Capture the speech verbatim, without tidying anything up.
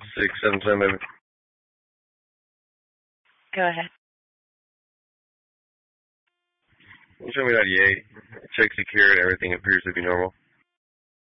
Six, seven, seven, baby. Go ahead. You show me ninety-eight. Check secured. Everything appears to be normal.